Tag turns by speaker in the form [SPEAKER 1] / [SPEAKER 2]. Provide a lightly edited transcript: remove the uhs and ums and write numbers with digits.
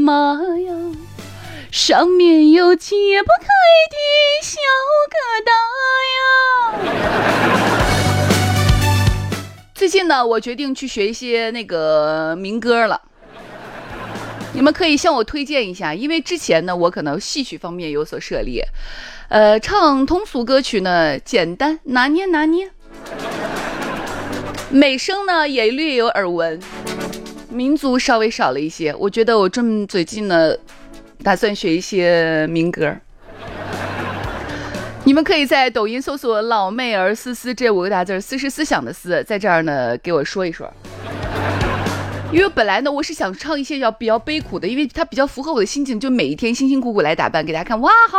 [SPEAKER 1] 妈呀，上面有解不开的小疙瘩呀。最近呢，我决定去学一些那个民歌了，你们可以向我推荐一下，因为之前呢，我可能戏曲方面有所涉猎，唱通俗歌曲呢简单，拿捏拿捏，美声呢也略有耳闻，民族稍微少了一些。我觉得我最近呢，打算学一些民歌。你们可以在抖音搜索老妹儿思思这5个大字，思是思想的思，在这儿呢给我说一说。因为本来呢我是想唱一些比较悲苦的，因为它比较符合我的心情，就每一天辛辛苦苦来打扮给大家看，哇好